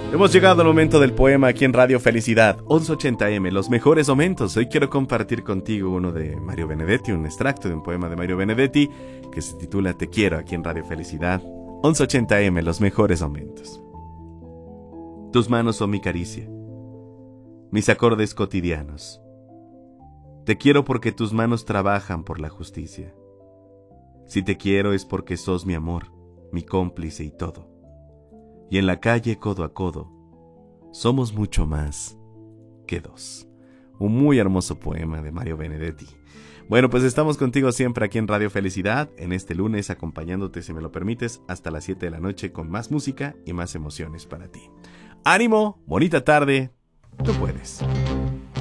Hemos llegado al momento del poema aquí en Radio Felicidad, 1180M, los mejores momentos. Hoy quiero compartir contigo uno de Mario Benedetti, un extracto de un poema de Mario Benedetti que se titula Te quiero aquí en Radio Felicidad, 1180M, los mejores momentos. Tus manos son mi caricia, mis acordes cotidianos. Te quiero porque tus manos trabajan por la justicia. Si te quiero es porque sos mi amor, mi cómplice y todo. Y en la calle, codo a codo, somos mucho más que dos. Un muy hermoso poema de Mario Benedetti. Bueno, pues estamos contigo siempre aquí en Radio Felicidad, en este lunes, acompañándote, si me lo permites, hasta las 7 de la noche con más música y más emociones para ti. ¡Ánimo! ¡Bonita tarde! Tú puedes.